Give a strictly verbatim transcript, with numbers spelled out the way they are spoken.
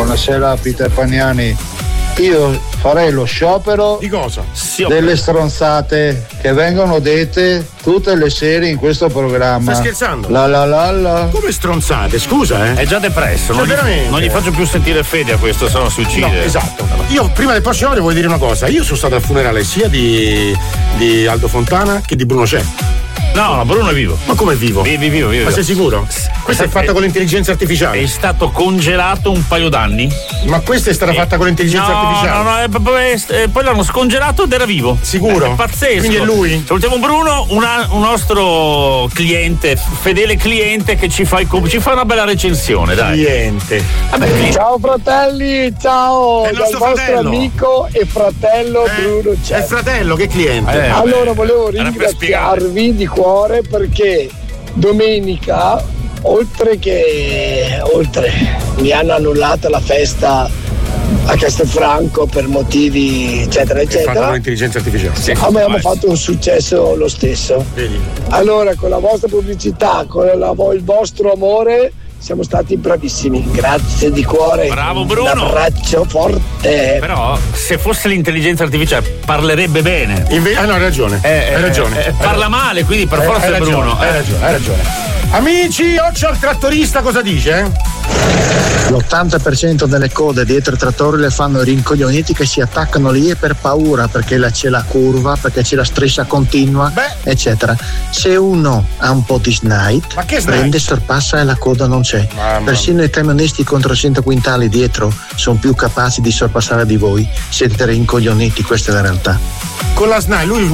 Buonasera Peter Pagnani. Io farei lo sciopero di cosa? Delle stronzate che vengono dette tutte le sere in questo programma. Stai scherzando? La la la la. Come stronzate? Scusa, eh? È già depresso, non, Cioè, gli, veramente? non gli faccio più sentire fede a questo, se no si uccide. No, esatto. Io prima del prossimo voglio dire una cosa. Io sono stato al funerale sia di, di Aldo Fontana che di Bruno Cè. No, no, Bruno è vivo. Ma come è vivo? Vivo, vivo, vivo. Ma sei sicuro? Questa è fatta con l'intelligenza artificiale. È stato congelato un paio d'anni. Ma questa è stata fatta con l'intelligenza no, artificiale? No, no, no, eh, poi l'hanno scongelato ed era vivo. Sicuro? È pazzesco. Quindi è lui? Salutiamo Bruno, una, un nostro cliente, fedele cliente che ci fa, ci fa una bella recensione, dai. Cliente. Vabbè, cliente. Ciao fratelli, ciao È il dal nostro vostro fratello. amico e fratello Eh, Bruno Cè. È il fratello, che cliente? Eh, vabbè. Allora volevo Era per ringraziarvi di cuore perché domenica, oltre che oltre mi hanno annullato la festa a Castelfranco per motivi eccetera È fatta con eccetera, l'intelligenza artificiale. Sì, abbiamo vai. fatto un successo lo stesso. Vedi? Allora con la vostra pubblicità, con la, il vostro amore siamo stati bravissimi, grazie di cuore. Bravo Bruno. Un abbraccio forte. Però se fosse l'intelligenza artificiale parlerebbe bene. Inve- ah no, hai ragione. Eh, hai ragione. eh, Hai parla ragione. male, quindi per Eh, forza hai è ragione, Bruno. Hai ragione, hai ragione. Amici, oggi al trattorista cosa dice? L'ottanta per cento delle code dietro i trattori le fanno i rincoglioniti che si attaccano lì e per paura perché la- c'è la curva, perché c'è la striscia continua, Beh. eccetera. Se uno ha un po' di snipe, Ma che snipe? prende, sorpassa e la coda non c'è. Mamma Persino i camionisti contro cento quintali dietro sono più capaci di sorpassare di voi. Siete rincoglioniti, questa è la realtà. Con la S N A I lui